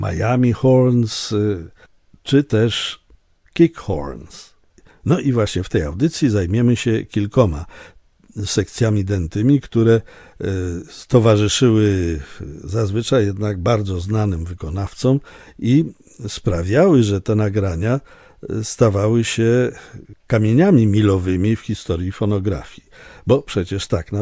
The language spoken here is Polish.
Miami Horns, czy też Kick Horns. No i właśnie w tej audycji zajmiemy się kilkoma sekcjami dętymi, które towarzyszyły zazwyczaj jednak bardzo znanym wykonawcom i sprawiały, że te nagrania stawały się kamieniami milowymi w historii fonografii. Bo przecież tak